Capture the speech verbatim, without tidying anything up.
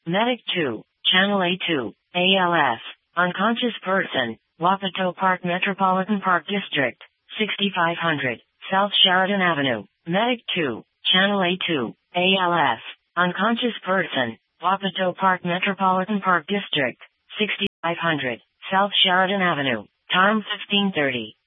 Medic two, Channel A two, A L F, unconscious person, Wapato Park Metropolitan Park District, sixty-five hundred, South Sheridan Avenue. Medic two, Channel A two, A L F, unconscious person, Wapato Park Metropolitan Park District, sixty-five hundred, South Sheridan Avenue. Time fifteen thirty.